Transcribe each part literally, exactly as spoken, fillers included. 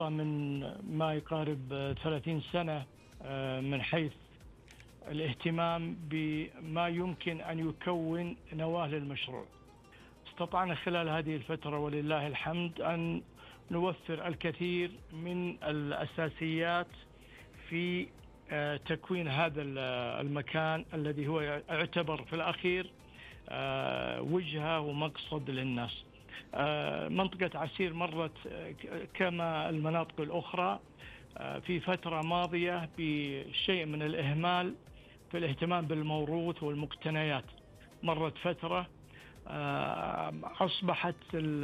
من ما يقارب ثلاثين سنة من حيث الاهتمام بما يمكن أن يكون نواة للمشروع. استطعنا خلال هذه الفترة ولله الحمد أن نوفر الكثير من الأساسيات في تكوين هذا المكان الذي هو يعتبر في الأخير وجهة ومقصد للناس. منطقة عسير مرت كما المناطق الأخرى في فترة ماضية بشيء من الإهمال في الاهتمام بالموروث والمقتنيات. مرت فترة أصبحت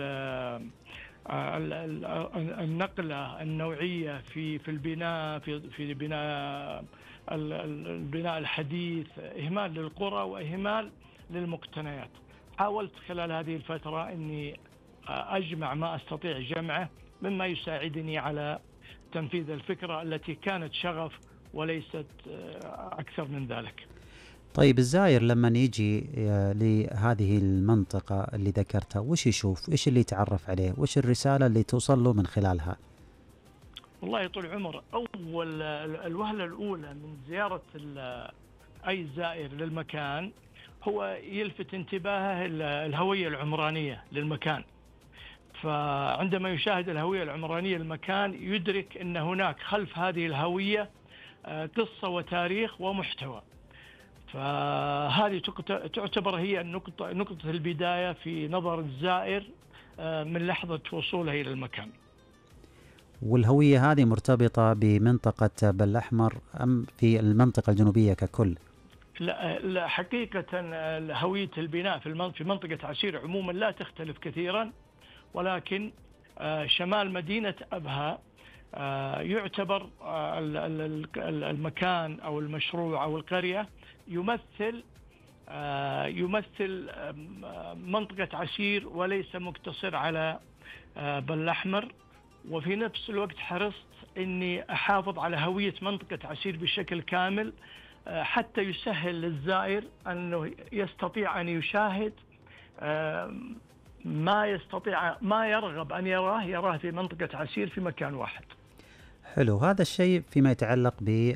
النقلة النوعية في في البناء في في بناء البناء الحديث إهمال للقرى وإهمال للمقتنيات. حاولت خلال هذه الفترة أني أجمع ما أستطيع جمعه مما يساعدني على تنفيذ الفكرة التي كانت شغف وليست أكثر من ذلك. طيب الزائر لما يجي لهذه المنطقة اللي ذكرتها وش يشوف؟ إيش اللي يتعرف عليه؟ وش الرسالة اللي توصل له من خلالها؟ والله طول عمر أول الوهلة الأولى من زيارة أي زائر للمكان هو يلفت انتباهه الهوية العمرانية للمكان. فعندما يشاهد الهوية العمرانية للمكان يدرك أن هناك خلف هذه الهوية قصة وتاريخ ومحتوى. فهذه تعتبر هي النقطة نقطة البداية في نظر الزائر من لحظة وصوله إلى المكان. والهوية هذه مرتبطة بمنطقة بل الأحمر أم في المنطقة الجنوبية ككل؟ لا, لا حقيقة هوية البناء في منطقة عسير عموما لا تختلف كثيرا، ولكن شمال مدينة أبها يعتبر المكان أو المشروع أو القرية يمثل يمثل منطقة عسير وليس مقتصر على بل الأحمر. وفي نفس الوقت حرصت أني أحافظ على هوية منطقة عسير بشكل كامل حتى يسهل للزائر أنه يستطيع أن يشاهد ما يستطيع ما يرغب أن يراه يراه في منطقة عسير في مكان واحد. حلو، هذا الشيء فيما يتعلق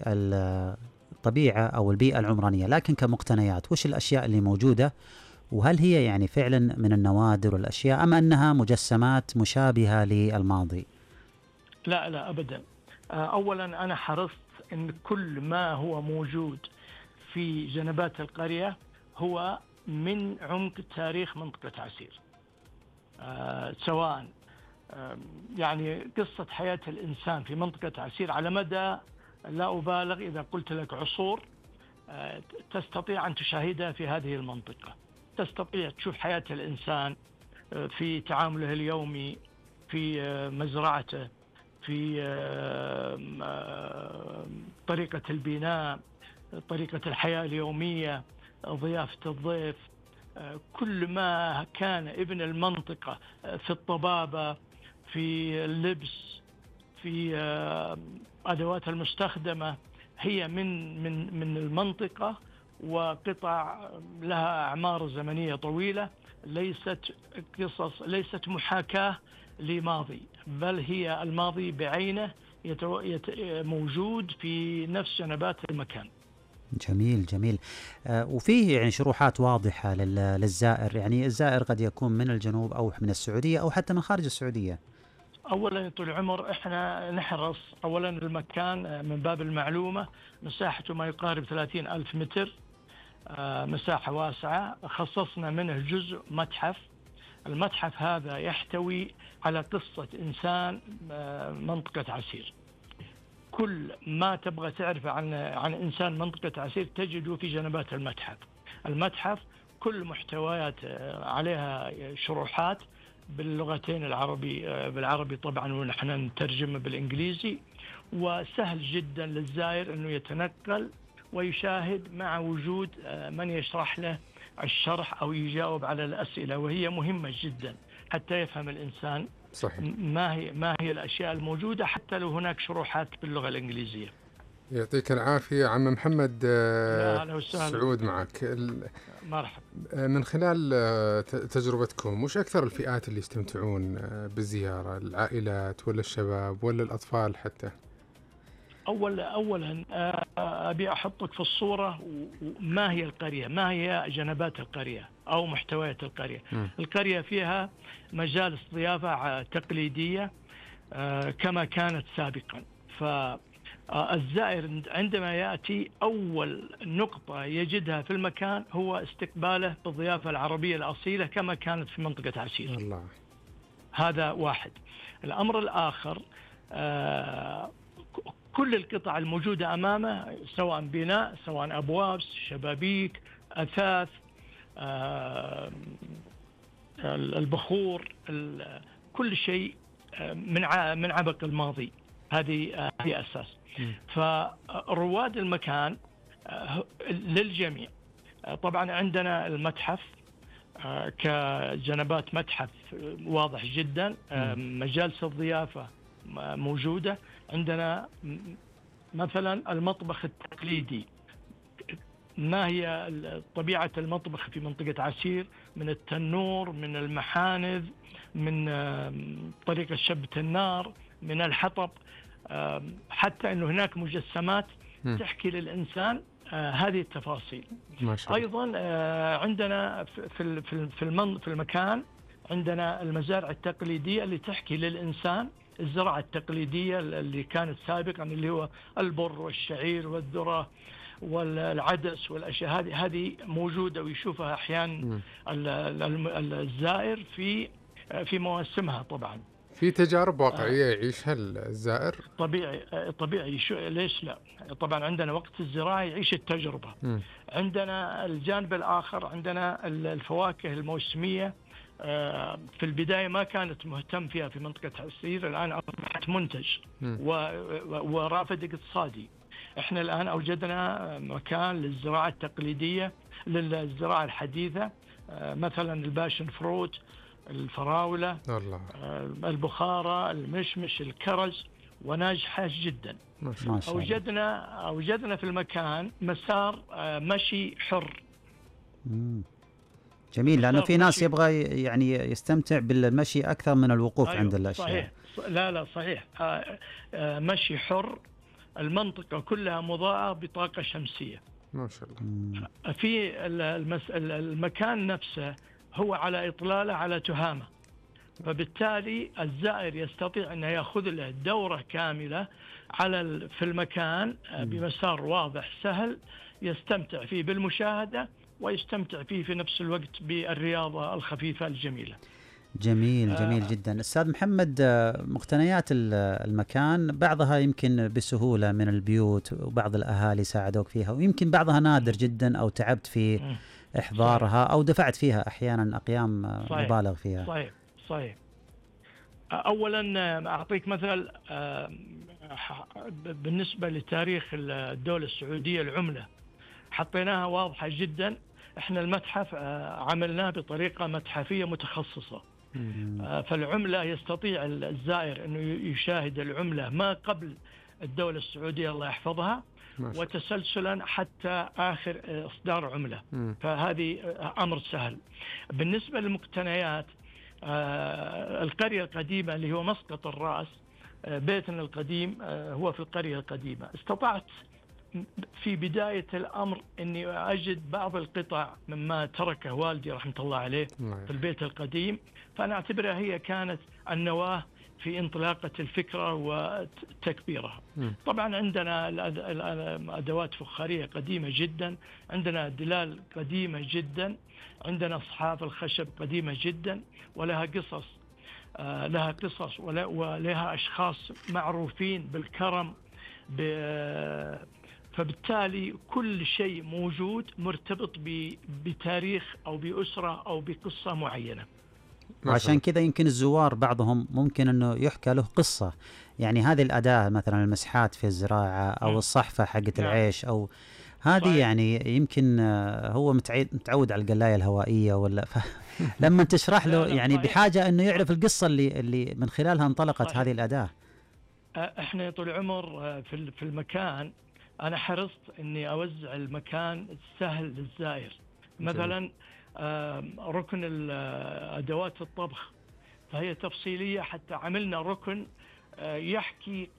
بالطبيعة أو البيئة العمرانية، لكن كمقتنيات وش الأشياء اللي موجودة؟ وهل هي يعني فعلا من النوادر والأشياء أم أنها مجسمات مشابهة للماضي؟ لا لا أبدا. أولا أنا حرصت أن كل ما هو موجود في جنبات القرية هو من عمق تاريخ منطقة عسير، آه سواء آه يعني قصة حياة الإنسان في منطقة عسير على مدى لا أبالغ إذا قلت لك عصور. آه تستطيع أن تشاهدها في هذه المنطقة، تستطيع تشوف حياة الإنسان آه في تعامله اليومي، في آه مزرعته، في آه آه طريقة البناء، طريقة الحياة اليومية، ضيافة الضيف، كل ما كان ابن المنطقة في الطبابة، في اللبس، في أدوات المستخدمة هي من من من المنطقة، وقطع لها أعمار زمنية طويلة، ليست قصص ليست محاكاة لماضي، بل هي الماضي بعينه موجود في نفس جنبات المكان. جميل جميل. آه وفيه يعني شروحات واضحة للزائر، يعني الزائر قد يكون من الجنوب أو من السعودية أو حتى من خارج السعودية. أولا طول العمر إحنا نحرص أولا المكان من باب المعلومة مساحته ما يقارب ثلاثين ألف متر، آه مساحة واسعة، خصصنا منه جزء متحف. المتحف هذا يحتوي على قصة إنسان آه منطقة عسير. كل ما تبغى تعرف عن عن إنسان منطقة عسير تجده في جنبات المتحف. المتحف كل محتويات عليها شروحات باللغتين العربي بالعربي طبعا ونحن نترجمه بالإنجليزي، وسهل جدا للزائر أنه يتنقل ويشاهد مع وجود من يشرح له الشرح أو يجاوب على الأسئلة، وهي مهمة جدا حتى يفهم الإنسان صحيح. ما هي ما هي الأشياء الموجودة حتى لو هناك شروحات باللغة الإنجليزية. يعطيك العافية عم محمد. أهلا وسهلا. سعود معك. مرحبا. من خلال تجربتكم وش أكثر الفئات اللي يستمتعون بالزيارة؟ العائلات ولا الشباب ولا الأطفال حتى؟ أولا أولا أبي أحطك في الصورة ما هي القرية، ما هي جنبات القرية أو محتويات القرية. م. القرية فيها مجالس ضيافة تقليدية كما كانت سابقا. فالزائر عندما يأتي أول نقطة يجدها في المكان هو استقباله بالضيافة العربية الأصيلة كما كانت في منطقة عسير. الله. هذا واحد. الأمر الآخر كل القطع الموجودة أمامه سواء بناء سواء أبواب شبابيك أثاث البخور كل شيء من من عبق الماضي. هذه هي أساس. فرواد المكان للجميع. طبعا عندنا المتحف كجنبات متحف واضح جدا. مجالس الضيافة موجودة. عندنا مثلا المطبخ التقليدي. ما هي طبيعة المطبخ في منطقة عسير؟ من التنور، من المحانذ، من طريقة شبة النار، من الحطب، حتى أنه هناك مجسمات تحكي للإنسان هذه التفاصيل. ما شاء الله. أيضا عندنا في في المكان عندنا المزارع التقليدية اللي تحكي للإنسان الزراعة التقليدية اللي كانت سابقا اللي هو البر والشعير والذرة والعدس والأشياء هذه هذه موجودة ويشوفها أحيانا الزائر في في مواسمها. طبعا في تجارب واقعية يعيشها الزائر. طبيعي طبيعي شو ليش لا؟ طبعا عندنا وقت الزراعة يعيش التجربة. م. عندنا الجانب الآخر عندنا الفواكه الموسمية. في البداية ما كانت مهتم فيها في منطقة عسير، الآن أصبحت منتج ورافد اقتصادي. احنا الآن أوجدنا مكان للزراعة التقليدية للزراعة الحديثة، مثلا الباشن فروت، الفراولة، الله. البخارة، المشمش، الكرز، وناجحة جدا. ما شاء الله. أوجدنا أوجدنا في المكان مسار مشي حر. مم. جميل، لأنه في ناس يبغى يعني يستمتع بالمشي أكثر من الوقوف أيوه عند الأشياء. صحيح. لا لا صحيح. آه آه مشي حر. المنطقة كلها مضاءة بطاقة شمسية. ما شاء الله. في المكان نفسه هو على إطلالة على تهامة، فبالتالي الزائر يستطيع أن يأخذ له دورة كاملة على في المكان بمسار واضح سهل يستمتع فيه بالمشاهدة ويستمتع فيه في نفس الوقت بالرياضة الخفيفة الجميلة. جميل جميل آه جدا. أستاذ محمد، مقتنيات المكان بعضها يمكن بسهولة من البيوت وبعض الأهالي ساعدوك فيها، ويمكن بعضها نادر جدا أو تعبت في إحضارها أو دفعت فيها أحيانا أقيام مبالغ فيها. صحيح صحيح. أولا أعطيك مثل بالنسبة لتاريخ الدولة السعودية. العملة حطيناها واضحة جدا. احنا المتحف عملناه بطريقة متحفية متخصصة. فالعملة يستطيع الزائر أنه يشاهد العملة ما قبل الدولة السعودية الله يحفظها وتسلسلا حتى آخر إصدار عملة. فهذه أمر سهل. بالنسبة للمقتنيات، القرية القديمة اللي هو مسقط الرأس، بيتنا القديم هو في القرية القديمة. استطعت في بداية الأمر أني أجد بعض القطع مما تركه والدي رحمة الله عليه في البيت القديم، فأنا أعتبرها هي كانت النواة في انطلاقة الفكرة وتكبيرها. طبعا عندنا أدوات فخارية قديمة جدا، عندنا دلال قديمة جدا، عندنا أصحاب الخشب قديمة جدا ولها قصص لها قصص ولها أشخاص معروفين بالكرم. فبالتالي كل شيء موجود مرتبط بتاريخ أو بأسرة أو بقصة معينة. وعشان كذا يمكن الزوار بعضهم ممكن أنه يحكى له قصة، يعني هذه الأداة مثلا المسحات في الزراعة أو الصحفة حقة العيش أو هذه، يعني يمكن هو متعود على القلاية الهوائية ولا لما تشرح له يعني بحاجة أنه يعرف القصة اللي اللي من خلالها انطلقت صحيح. هذه الأداة. احنا طول عمر في في المكان أنا حرصت أني أوزع المكان السهل للزائر. مثلا ركن أدوات الطبخ فهي تفصيلية، حتى عملنا ركن يحكي